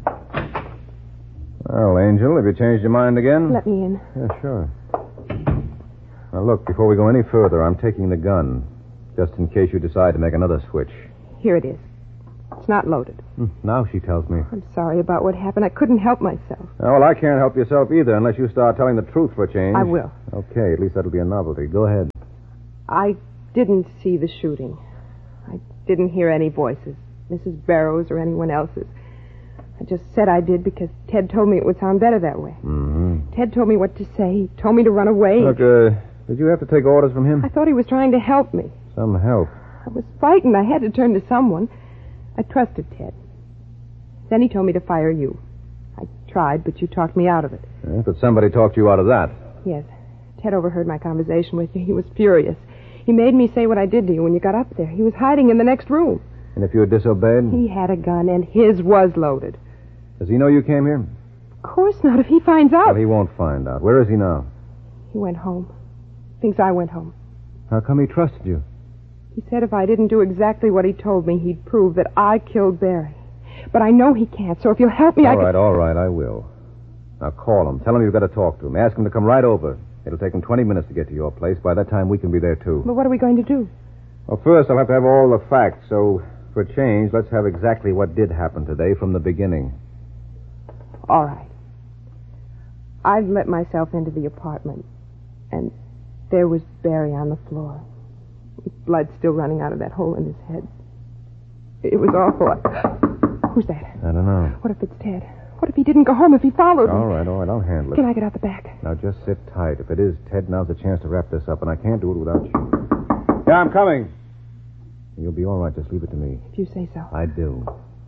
Well, Angel, have you changed your mind again? Let me in. Yeah, sure. Now, look, before we go any further, I'm taking the gun, just in case you decide to make another switch. Here it is. It's not loaded. Now she tells me. I'm sorry about what happened. I couldn't help myself. Oh, well, I can't help yourself either unless you start telling the truth for a change. I will. Okay, at least that'll be a novelty. Go ahead. I didn't see the shooting. I didn't hear any voices, Mrs. Barrows or anyone else's. I just said I did because Ted told me it would sound better that way. Mm-hmm. Ted told me what to say. He told me to run away. Look, did you have to take orders from him? I thought he was trying to help me. Some help. I was frightened. I had to turn to someone. I trusted Ted. Then he told me to fire you. I tried, but you talked me out of it. But somebody talked you out of that. Yes. Ted overheard my conversation with you. He was furious. He made me say what I did to you when you got up there. He was hiding in the next room. And if you had disobeyed? He had a gun, and his was loaded. Does he know you came here? Of course not, if he finds out. Well, he won't find out. Where is he now? He went home. Thinks I went home. How come he trusted you? He said if I didn't do exactly what he told me, he'd prove that I killed Barry. But I know he can't, so if you'll help me, All right, I will. Now call him. Tell him you've got to talk to him. Ask him to come right over. It'll take him 20 minutes to get to your place. By that time, we can be there, too. But what are we going to do? Well, first, I'll have to have all the facts. So, for a change, let's have exactly what did happen today from the beginning. All right. I let myself into the apartment, and there was Barry on the floor. With blood still running out of that hole in his head. It was awful. Who's that? I don't know. What if it's Ted? What if he didn't go home, if he followed me? All right, I'll handle it. Can I get out the back? Now, just sit tight. If it is Ted, now's the chance to wrap this up, and I can't do it without you. Yeah, I'm coming. You'll be all right. Just leave it to me. If you say so. I do.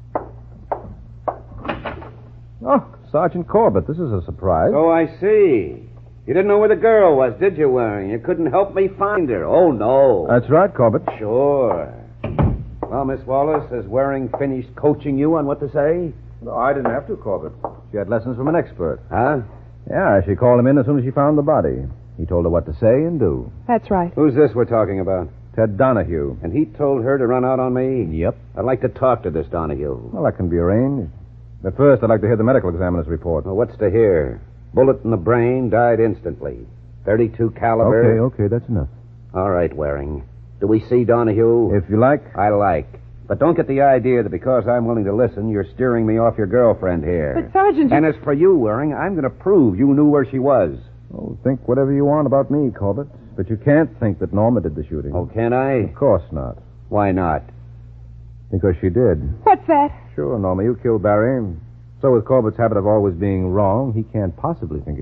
Oh, Sergeant Corbett, this is a surprise. Oh, I see. You didn't know where the girl was, did you, Waring? You couldn't help me find her. Oh, no. That's right, Corbett. Sure. Well, Miss Wallace, has Waring finished coaching you on what to say? No, I didn't have to, Corbett. She had lessons from an expert. Huh? Yeah, she called him in as soon as she found the body. He told her what to say and do. That's right. Who's this we're talking about? Ted Donahue. And he told her to run out on me? Yep. I'd like to talk to this Donahue. Well, that can be arranged. But first, I'd like to hear the medical examiner's report. Well, what's to hear? Bullet in the brain, died instantly. 32 caliber. Okay, that's enough. All right, Waring. Do we see Donahue? If you like. I like. But don't get the idea that because I'm willing to listen, you're steering me off your girlfriend here. But, Sergeant... And as for you, Waring, I'm going to prove you knew where she was. Oh, think whatever you want about me, Corbett. But you can't think that Norma did the shooting. Oh, can I? Of course not. Why not? Because she did. What's that? Sure, Norma, you killed Barry. So with Corbett's habit of always being wrong, he can't possibly think it